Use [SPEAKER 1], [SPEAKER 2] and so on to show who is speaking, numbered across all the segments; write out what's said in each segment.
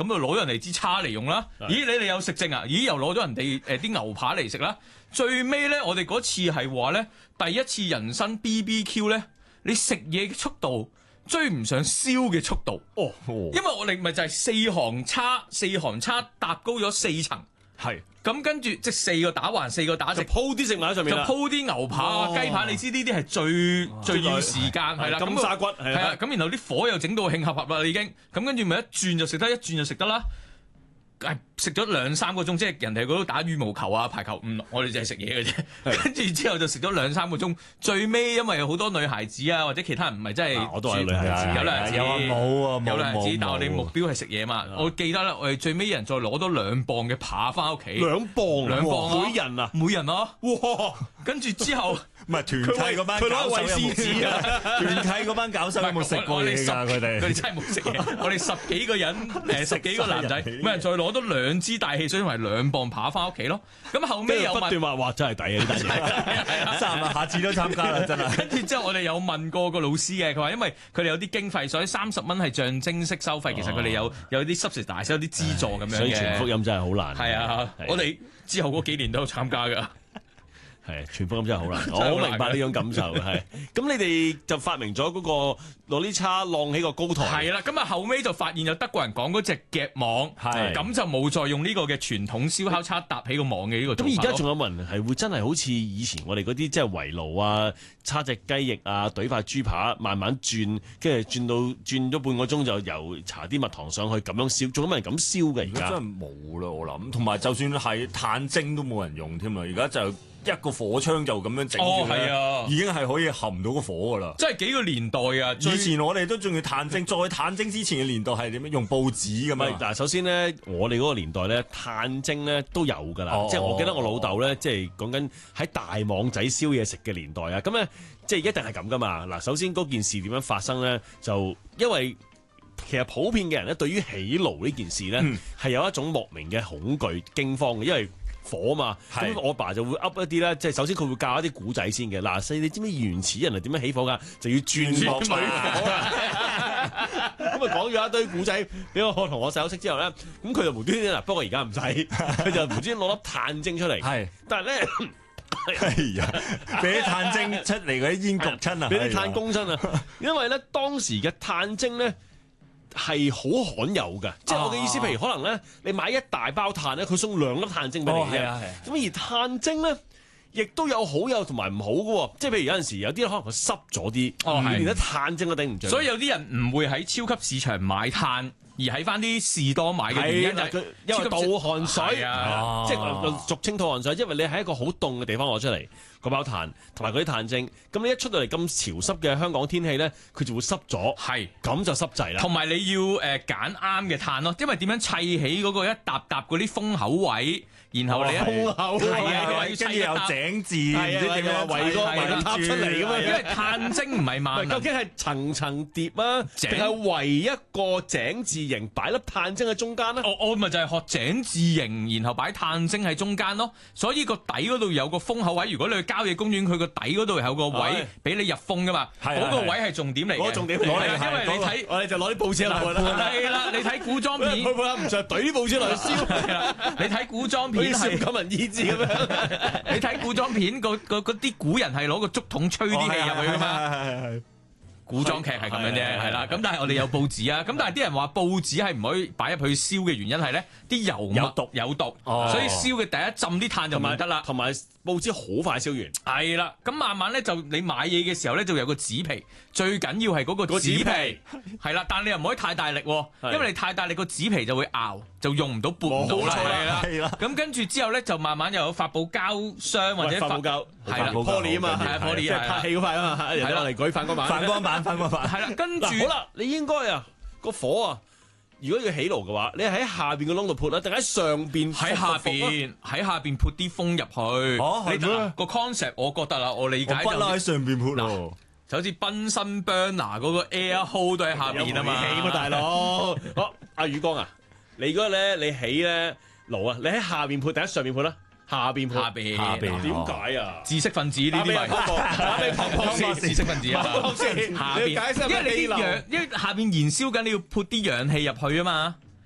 [SPEAKER 1] 就攞人哋支叉嚟用啦。咦，你哋有食剩啊？咦，又攞咗人哋啲牛扒嚟食啦。最尾咧，我哋嗰次係話咧，第一次人生 BBQ 咧，你食嘢嘅速度追唔上燒嘅速度。因為我哋咪就係四行叉搭高咗4層。
[SPEAKER 2] 係。
[SPEAKER 1] 咁跟住即4個打橫，4個打直，
[SPEAKER 2] 就鋪啲食物喺上面啦，
[SPEAKER 1] 就鋪啲牛扒啊、雞排，你知呢啲係最要時間係啦。
[SPEAKER 2] 金沙骨
[SPEAKER 1] 係啊，咁然後啲火又整到興合合啦，已經咁跟住咪一轉就食得，一轉就食得啦。食咗2-3個鐘，即係人哋嗰度打羽毛球啊、排球，我哋就係食嘢嘅啫。跟住之後就食咗2-3個鐘，最尾因為好多女孩子啊或者其他人唔係真係，
[SPEAKER 2] 我都係女孩子，
[SPEAKER 1] 有女孩子，
[SPEAKER 3] 有
[SPEAKER 1] 女孩子，但係我哋目標係食嘢嘛。我記得啦，我哋最尾人再攞多2磅嘅扒翻屋企
[SPEAKER 2] ，2磅，每人啊，
[SPEAKER 1] 哇！跟住之後。
[SPEAKER 3] 唔係團契嗰班，佢攞餵獅子啊！團契嗰班搞手有冇食過嘢㗎？佢哋
[SPEAKER 1] 真係冇食嘢。我哋10幾個人，10幾個男仔，每人再攞多2支大汽水同埋2磅扒翻屋企咯。咁後尾又
[SPEAKER 2] 不斷話：哇，真係抵啊！呢單嘢，
[SPEAKER 3] 三啊，下次都參加啦，真係。
[SPEAKER 1] 跟住之後，我哋有問過個老師嘅，佢話因為佢哋有啲經費，所以30蚊係象徵式收費。其實佢哋有啲subsidy，有啲資助咁樣嘅。
[SPEAKER 2] 所以傳福音真係好難。
[SPEAKER 1] 係啊，我哋之後嗰幾年都有參加㗎。
[SPEAKER 2] 係傳福音真係好難，我好明白呢種感受。係咁，你哋就發明咗嗰個攞啲叉晾起個高台。
[SPEAKER 1] 係啦，咁啊後尾就發現有德國人講嗰隻夾網，咁就冇再用呢個嘅傳統燒烤叉搭起個網嘅呢個做法。
[SPEAKER 2] 咁而家仲有冇人係會真係好似以前我哋嗰啲即係圍爐啊、叉隻雞翼啊、懟塊豬扒，慢慢轉，跟住轉咗半個鐘就由搽啲蜜糖上去咁樣燒，仲有冇人咁燒嘅？而家
[SPEAKER 3] 真係冇啦，我諗。同埋就算係炭精都冇人用添啊！而家就一個火槍就咁樣整住咧，已經係可以含到個火噶啦。
[SPEAKER 1] 即係幾個年代啊！
[SPEAKER 3] 以前我哋都仲要炭精，再炭精之前嘅年代係點樣？用報紙咁樣。
[SPEAKER 2] 嗱，首先咧，我哋嗰個年代咧，炭精咧都有㗎啦。即係我記得我老豆咧，即係講緊喺大網仔燒嘢食嘅年代啊。咁咧，即係一定係咁㗎嘛。嗱，首先嗰件事點樣發生咧？就因為其實普遍嘅人咧，對於起爐呢件事咧，係有一種莫名嘅恐懼、驚慌嘅，因為火嘛，咁我爸就會噏一啲咧，即係首先佢會教一啲古仔先嘅。嗱，你知唔知原始人係點樣起火㗎？就要轉落水火啦。咁啊講咗一堆古仔俾我同我細佬識之後咧，咁佢就無端端嗱，不過而家唔使，佢就無端端攞粒炭精出嚟。係，但係咧，
[SPEAKER 3] 係呀，俾啲炭精出嚟嗰啲煙焗親啊，
[SPEAKER 2] 俾啲炭攻親啊，因為咧當時嘅炭精咧係好罕有嘅，即係我嘅意思，譬如可能咧，你買一大包炭咧，佢送2粒炭精俾你嘅。咁而炭精咧，亦都有好有同埋唔好嘅，即係譬如有陣時有啲可能佢濕咗啲，連得炭精都頂唔住。
[SPEAKER 1] 所以有啲人唔會喺超級市場買炭，而喺翻啲士多買嘅原因就係
[SPEAKER 2] 因為倒汗水，即係俗稱倒汗水，因為你喺一個好凍嘅地方攞出嚟。嗰包炭同埋嗰啲炭精，咁你一出到嚟咁潮濕嘅香港天氣咧，佢就會濕咗，咁就濕滯啦。
[SPEAKER 1] 同埋你要揀啱嘅炭咯，因為點樣砌起嗰個一沓沓嗰啲風口位，然後你
[SPEAKER 3] 風口位，跟住有井字，唔知點樣圍個塔出嚟咁樣。
[SPEAKER 1] 因為炭精唔係萬能，
[SPEAKER 2] 究竟係層層疊啊，定係圍一個井字形擺粒炭精喺中間咧？
[SPEAKER 1] 我咪就係學井字形，然後擺炭精喺中間咯。所以個底嗰度有個風口位，如果你去郊野公園，佢個底嗰度有個位俾你入風噶嘛，嗰個位係重點嚟嘅。
[SPEAKER 2] 重點嚟，因
[SPEAKER 1] 為你睇，
[SPEAKER 2] 我哋就攞啲報紙落去啦。
[SPEAKER 1] 係啦，你睇古裝片，
[SPEAKER 2] 唔就懟啲報紙落去燒。
[SPEAKER 1] 係啦，你睇古裝片係
[SPEAKER 2] 咁人意志咁樣。
[SPEAKER 1] 你睇古裝片，嗰啲古人係攞個竹筒吹啲氣入去噶嘛。古裝劇係咁樣啫，係啦。咁但係我哋有報紙啊。咁但係啲人話報紙係唔可以擺入去燒嘅原因係咧，啲油墨有毒，所以燒嘅第一浸啲炭就唔得啦。
[SPEAKER 2] 同埋報紙好快燒完。
[SPEAKER 1] 係啦，咁慢慢咧就你買嘢嘅時候咧就有個紙皮，最緊要係嗰個紙皮係啦。但係你又唔可以太大力，因為你太大力個紙皮就會拗，就用唔到撥唔到啦。係啦。咁跟住之後咧就慢慢又有發泡膠箱或者
[SPEAKER 2] 發泡膠係啦，玻璃啊嘛，
[SPEAKER 1] 係玻璃
[SPEAKER 2] 即係拍戲嗰塊啊嘛，係啦嚟舉反光板。
[SPEAKER 3] 反光板
[SPEAKER 1] 係啦，跟住
[SPEAKER 2] 好啦，你應該啊個火啊，如果要起爐嘅話，你喺下邊個窿度潑啦，定喺上邊？
[SPEAKER 1] 喺下邊潑啲風入去。你個 concept 我覺得啦，我理解就
[SPEAKER 3] 喺上邊潑咯，
[SPEAKER 1] 就好似賓森 burner 嗰個 air hole 都喺下邊啊嘛。
[SPEAKER 2] 起嘛大佬。好，阿宇光啊，你嗰個咧你起咧爐啊，你喺下邊潑定喺上邊潑啦？下邊點解啊？
[SPEAKER 1] 知識分子呢啲咪知識分子啊？下邊，因為下邊燃燒緊，你要潑啲氧氣入去啊嘛。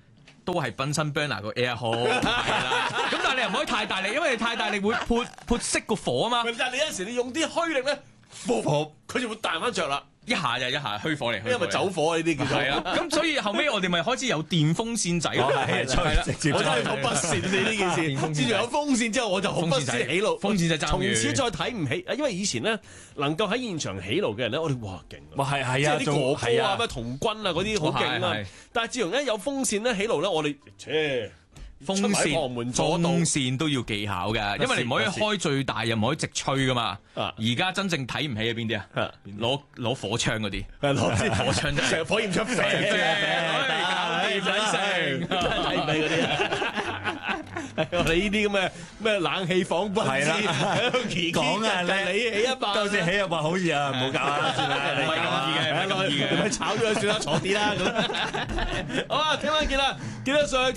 [SPEAKER 1] 都係賓森 burner 個 air hole 係啦。咁但係你又唔可以太大力，因為你太大力會潑熄個火啊嘛。
[SPEAKER 2] 但係你有陣時你用啲虛力咧，佢就會彈翻着啦。
[SPEAKER 1] 一下就一下虛火嚟，
[SPEAKER 2] 因為咪走火呢啲叫做。
[SPEAKER 1] 係啊，咁所以後尾我哋咪開始有電風扇仔咯。係啦，
[SPEAKER 3] 直接
[SPEAKER 2] 我真係好不屑你呢件事。自從有風扇之後，我就好不屑起爐。
[SPEAKER 1] 風扇仔爭
[SPEAKER 2] 從此再睇唔起，因為以前咧能夠喺現場起爐嘅人咧，我哋哇勁啊！
[SPEAKER 3] 哇係啊，
[SPEAKER 2] 即係啲哥哥啊、
[SPEAKER 3] 啊
[SPEAKER 2] 咩童軍啊嗰啲好勁啊。但係自從一有風扇咧起爐咧，我哋
[SPEAKER 1] 風扇都要技巧嘅，因為你唔可以開最大，又唔可以直吹噶嘛。而家真正睇唔起係邊啲啊？攞火槍嗰啲，
[SPEAKER 2] 攞支火槍成火焰槍射，
[SPEAKER 1] 搞掂成，
[SPEAKER 2] 睇唔起嗰啲。我哋呢啲咁嘅咩冷氣房不知講啊，你起一百，
[SPEAKER 3] 到時起一百好易啊，唔好搞啦，算啦，
[SPEAKER 1] 唔係咁易嘅，唔係咁易嘅，
[SPEAKER 2] 咪炒咗佢算啦，坐啲啦咁。好啊，聽晚見啦，記得上去。